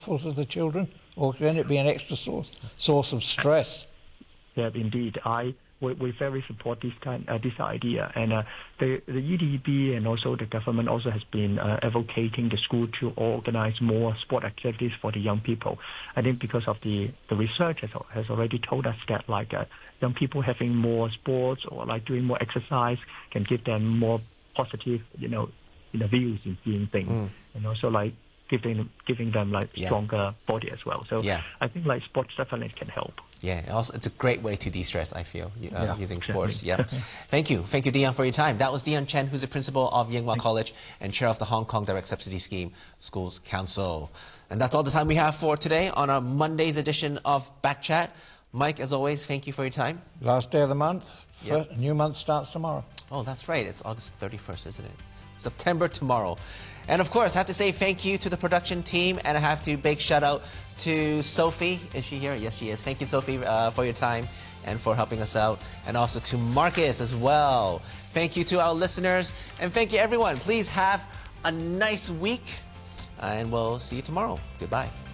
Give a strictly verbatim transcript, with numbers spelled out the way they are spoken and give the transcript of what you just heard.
for the children, or can it be an extra source source of stress? Yeah, indeed. I we, we very support this kind uh, this idea, and uh, the the E D B and also the government also has been uh, advocating the school to organize more sport activities for the young people. I think because of the the research has has already told us that like uh, young people having more sports or like doing more exercise can give them more positive, you know, you know views in seeing things, mm. and also like giving giving them like yeah. stronger body as well. So yeah. I think like sports definitely can help. Yeah, also it's a great way to de-stress, I feel, uh, yeah, using sports. Yeah. Thank you. Thank you, Dion, for your time. That was Dion Chen, who's the principal of Yinghua College and chair of the Hong Kong Direct Subsidy Scheme Schools Council. And that's all the time we have for today on our Monday's edition of Backchat. Mike, as always, thank you for your time. Last day of the month. Yep. First, new month starts tomorrow. Oh, that's right. It's August thirty-first, isn't it? September tomorrow. And of course, I have to say thank you to the production team, and I have to big shout out to Sophie. Is she here? Yes, she is. Thank you, Sophie, uh, for your time and for helping us out. And also to Marcus as well. Thank you to our listeners, and thank you, everyone. Please have a nice week, and we'll see you tomorrow. Goodbye.